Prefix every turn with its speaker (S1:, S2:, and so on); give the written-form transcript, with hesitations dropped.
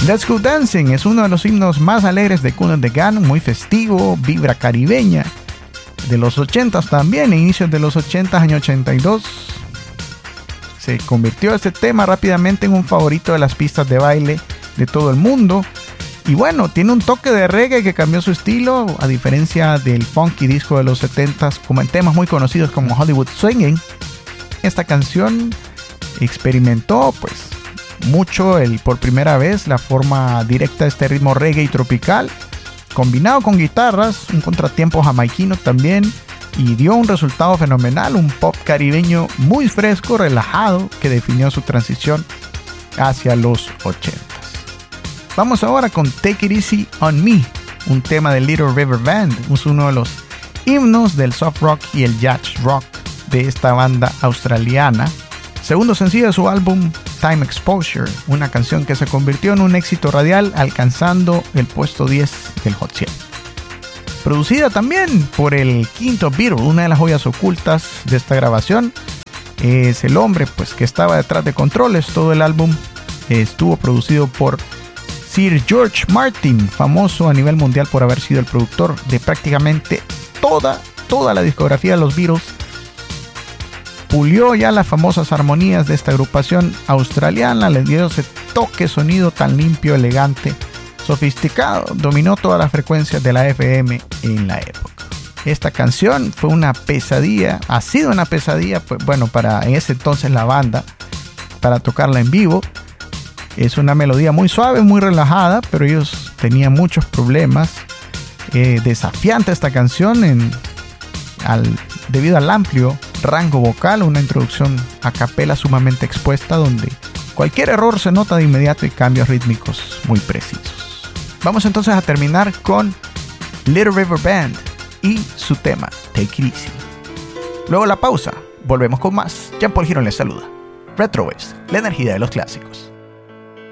S1: Let's Go Dancing es uno de los himnos más alegres de Kool and the Gang, muy festivo, vibra caribeña, de los 80s también, inicios de los 80s, año 82. Se convirtió este tema rápidamente en un favorito de las pistas de baile de todo el mundo. Y bueno, tiene un toque de reggae que cambió su estilo, a diferencia del funky disco de los 70s, como en temas muy conocidos como Hollywood Swinging. Esta canción experimentó pues mucho por primera vez la forma directa de este ritmo reggae y tropical, combinado con guitarras, un contratiempo jamaiquino también, y dio un resultado fenomenal, un pop caribeño muy fresco, relajado, que definió su transición hacia los 80s. Vamos ahora con Take It Easy On Me, un tema de Little River Band, es uno de los himnos del soft rock y el jazz rock de esta banda australiana. Segundo sencillo de su álbum Time Exposure, una canción que se convirtió en un éxito radial, alcanzando el puesto 10 del Hot 100. Producida también por el quinto Beatle, una de las joyas ocultas de esta grabación. Es el hombre pues, que estaba detrás de controles. Todo el álbum estuvo producido por Sir George Martin, famoso a nivel mundial por haber sido el productor de prácticamente toda la discografía de los Beatles. Pulió ya las famosas armonías de esta agrupación australiana, le dio ese toque sonido tan limpio, elegante, sofisticado, dominó todas las frecuencias de la FM en la época. Esta canción fue una pesadilla, ha sido una pesadilla, pues bueno, para en ese entonces la banda, para tocarla en vivo. Es una melodía muy suave, muy relajada, pero ellos tenían muchos problemas. Desafiante esta canción debido al amplio rango vocal, una introducción a capela sumamente expuesta, donde cualquier error se nota de inmediato y cambios rítmicos muy precisos. Vamos entonces a terminar con Little River Band y su tema Take It Easy. Luego la pausa, volvemos con más. Jean Paul Girón les saluda. Retro Waves, la energía de los clásicos.